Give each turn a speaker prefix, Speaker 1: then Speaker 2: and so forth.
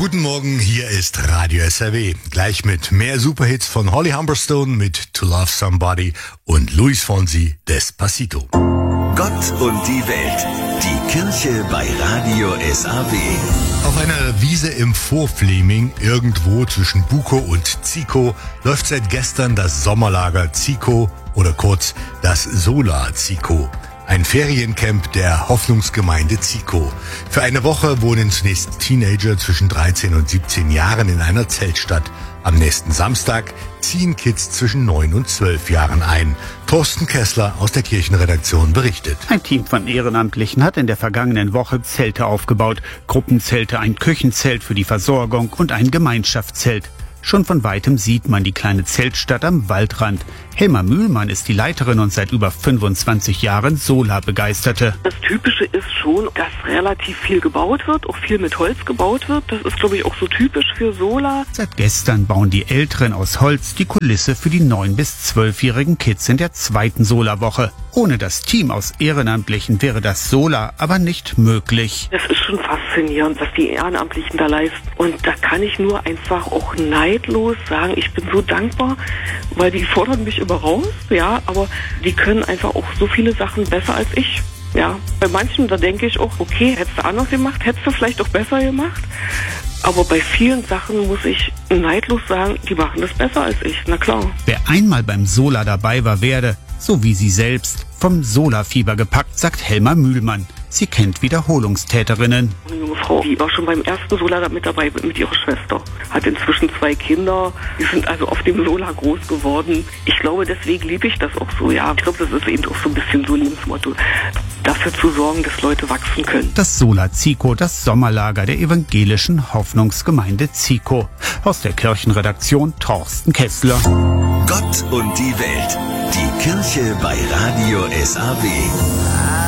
Speaker 1: Guten Morgen, hier ist Radio SRW. Gleich mit mehr Superhits von Holly Humberstone mit To Love Somebody und Luis Fonsi, Despacito.
Speaker 2: Gott und die Welt. Die Kirche bei Radio SAW.
Speaker 1: Auf einer Wiese im Vorfleming, irgendwo zwischen Bukow und Zico, läuft seit gestern das Sommerlager Zico oder kurz das Sola Zico. Ein Feriencamp der Hoffnungsgemeinde Zico. Für eine Woche wohnen zunächst Teenager zwischen 13 und 17 Jahren in einer Zeltstadt. Am nächsten Samstag ziehen Kids zwischen 9 und 12 Jahren ein. Thorsten Kessler aus der Kirchenredaktion berichtet.
Speaker 3: Ein Team von Ehrenamtlichen hat in der vergangenen Woche Zelte aufgebaut. Gruppenzelte, ein Küchenzelt für die Versorgung und ein Gemeinschaftszelt. Schon von weitem sieht man die kleine Zeltstadt am Waldrand. Helma Mühlmann ist die Leiterin und seit über 25 Jahren Sola-Begeisterte.
Speaker 4: Das Typische ist schon, dass relativ viel gebaut wird, auch viel mit Holz gebaut wird. Das ist, glaube ich, auch so typisch für Sola.
Speaker 3: Seit gestern bauen die Älteren aus Holz die Kulisse für die 9- bis 12-jährigen Kids in der zweiten Sola-Woche. Ohne das Team aus Ehrenamtlichen wäre das Sola aber nicht möglich.
Speaker 4: Das ist schon faszinierend, was die Ehrenamtlichen da leisten. Und da kann ich nur einfach auch neidlos sagen, ich bin so dankbar, weil die fordern mich immer raus, ja, aber die können einfach auch so viele Sachen besser als ich. Ja, bei manchen, da denke ich auch, okay, hättest du anders gemacht, hättest du vielleicht auch besser gemacht. Aber bei vielen Sachen muss ich neidlos sagen, die machen das besser als ich, na klar.
Speaker 3: Wer einmal beim Sola dabei war, werde, so wie sie selbst, vom Sola-Fieber gepackt, sagt Helma Mühlmann. Sie kennt Wiederholungstäterinnen.
Speaker 4: Eine junge Frau, die war schon beim ersten Sola mit dabei, mit ihrer Schwester. Hat inzwischen 2 Kinder. Die sind also auf dem Sola groß geworden. Ich glaube, deswegen liebe ich das auch so. Ja, ich glaube, das ist eben auch so ein bisschen so Lebensmotto. Dafür zu sorgen, dass Leute wachsen können.
Speaker 3: Das Sola Zico, das Sommerlager der evangelischen Hoffnungsgemeinde Zico. Aus der Kirchenredaktion Thorsten Kessler.
Speaker 2: Gott und die Welt. Die Kirche bei Radio SAW.